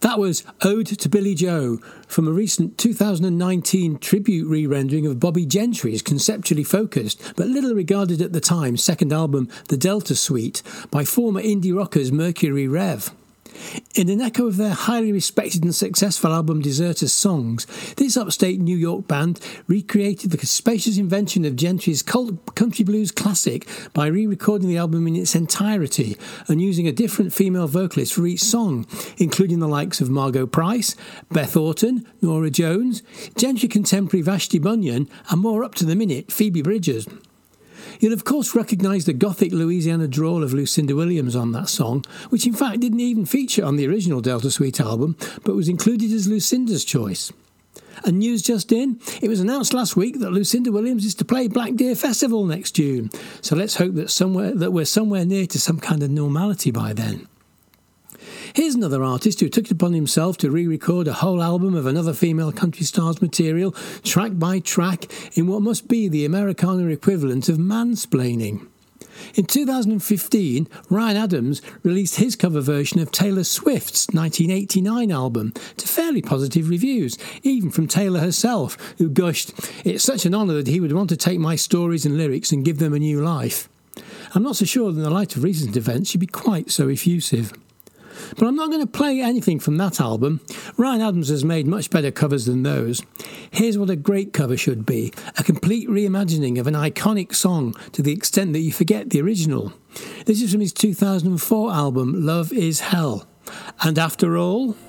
That was Ode to Billy Joe from a recent 2019 tribute re-rendering of Bobby Gentry's conceptually focused but little regarded at the time second album The Delta Suite by former indie rockers Mercury Rev. In an echo of their highly respected and successful album Deserters Songs, this upstate New York band recreated the spacious invention of Gentry's cult country blues classic by re-recording the album in its entirety and using a different female vocalist for each song, including the likes of Margot Price, Beth Orton, Norah Jones, Gentry contemporary Vashti Bunyan, and more up-to-the-minute Phoebe Bridgers. You'll of course recognise the gothic Louisiana drawl of Lucinda Williams on that song, which in fact didn't even feature on the original Delta Suite album, but was included as Lucinda's choice. And news just in, it was announced last week that Lucinda Williams is to play Black Deer Festival next June, so let's hope that we're somewhere near to some kind of normality by then. Here's another artist who took it upon himself to re-record a whole album of another female country star's material, track by track, in what must be the Americana equivalent of mansplaining. In 2015, Ryan Adams released his cover version of Taylor Swift's 1989 album to fairly positive reviews, even from Taylor herself, who gushed, "It's such an honour that he would want to take my stories and lyrics and give them a new life." I'm not so sure that in the light of recent events she'd be quite so effusive. But I'm not going to play anything from that album. Ryan Adams has made much better covers than those. Here's what a great cover should be: a complete reimagining of an iconic song to the extent that you forget the original. This is from his 2004 album Love Is Hell. And after all...